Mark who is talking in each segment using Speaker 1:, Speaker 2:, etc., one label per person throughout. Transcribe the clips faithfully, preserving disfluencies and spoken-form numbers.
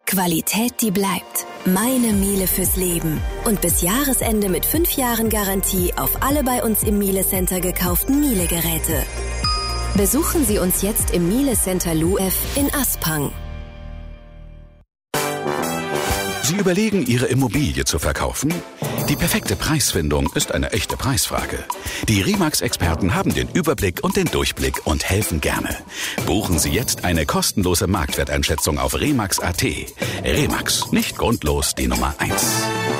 Speaker 1: Qualität, die bleibt. Meine Miele fürs Leben. Und bis Jahresende mit fünf Jahren Garantie auf alle bei uns im Miele Center gekauften Miele-Geräte. Besuchen Sie uns jetzt im Miele Center L U F in Aspang.
Speaker 2: Sie überlegen, Ihre Immobilie zu verkaufen? Die perfekte Preisfindung ist eine echte Preisfrage. Die Remax-Experten haben den Überblick und den Durchblick und helfen gerne. Buchen Sie jetzt eine kostenlose Marktwerteinschätzung auf remax punkt a t. Remax, nicht grundlos die Nummer eins.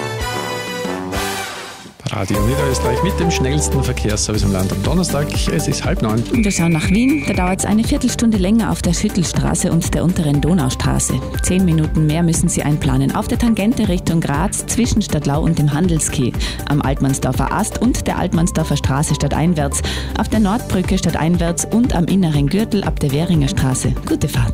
Speaker 3: Radio Niederösterreich mit dem schnellsten Verkehrsservice im Land am Donnerstag. Es ist halb neun.
Speaker 4: Wir schauen nach Wien. Da dauert es eine Viertelstunde länger auf der Schüttelstraße und der unteren Donaustraße. Zehn Minuten mehr müssen Sie einplanen. Auf der Tangente Richtung Graz zwischen Stadtlau und dem Handelsquai. Am Altmannsdorfer Ast und der Altmannsdorfer Straße stadteinwärts. Auf der Nordbrücke stadteinwärts und am inneren Gürtel ab der Währinger Straße. Gute Fahrt.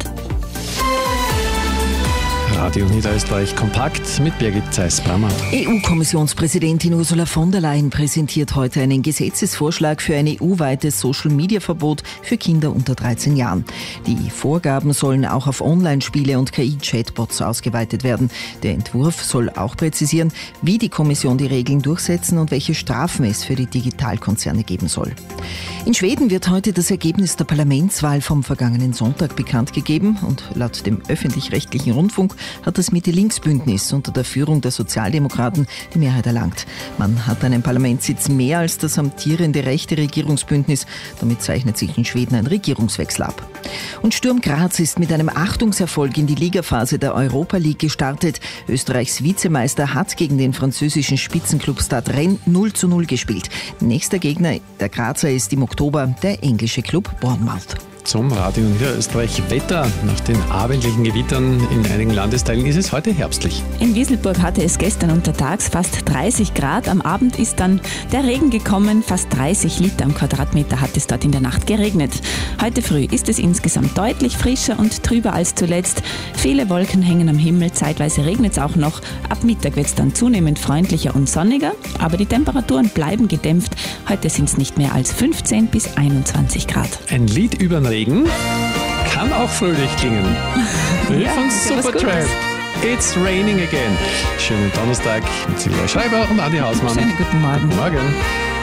Speaker 3: Radio Niederösterreich kompakt mit Birgit Zeiss-Brammer.
Speaker 5: E U-Kommissionspräsidentin Ursula von der Leyen präsentiert heute einen Gesetzesvorschlag für ein E U-weites Social-Media-Verbot für Kinder unter dreizehn Jahren. Die Vorgaben sollen auch auf Online-Spiele und K I-Chatbots ausgeweitet werden. Der Entwurf soll auch präzisieren, wie die Kommission die Regeln durchsetzen und welche Strafen es für die Digitalkonzerne geben soll. In Schweden wird heute das Ergebnis der Parlamentswahl vom vergangenen Sonntag bekannt gegeben und laut dem öffentlich-rechtlichen Rundfunk hat das Mitte-Links-Bündnis unter der Führung der Sozialdemokraten die Mehrheit erlangt. Man hat einen Parlamentssitz mehr als das amtierende rechte Regierungsbündnis. Damit zeichnet sich in Schweden ein Regierungswechsel ab. Und Sturm Graz ist mit einem Achtungserfolg in die Ligaphase der Europa League gestartet. Österreichs Vizemeister hat gegen den französischen Spitzenklub Stade Rennes null zu null gespielt. Nächster Gegner der Grazer ist im Oktober der englische Klub Bournemouth.
Speaker 3: Zum Radio Niederösterreich Wetter. Nach den abendlichen Gewittern in einigen Landesteilen ist es heute herbstlich.
Speaker 4: In Wieselburg hatte es gestern untertags fast dreißig Grad. Am Abend ist dann der Regen gekommen. Fast dreißig Liter am Quadratmeter hat es dort in der Nacht geregnet. Heute früh ist es insgesamt deutlich frischer und trüber als zuletzt. Viele Wolken hängen am Himmel. Zeitweise regnet es auch noch. Ab Mittag wird es dann zunehmend freundlicher und sonniger. Aber die Temperaturen bleiben gedämpft. Heute sind es nicht mehr als fünfzehn bis einundzwanzig Grad.
Speaker 3: Ein Lied über den Regen kann auch fröhlich klingen.
Speaker 4: Ja,
Speaker 3: von Supertramp. It's raining again. Schönen Donnerstag mit Silvia Schreiber und Adi Hausmann.
Speaker 4: Schönen guten Morgen.
Speaker 3: Guten Morgen.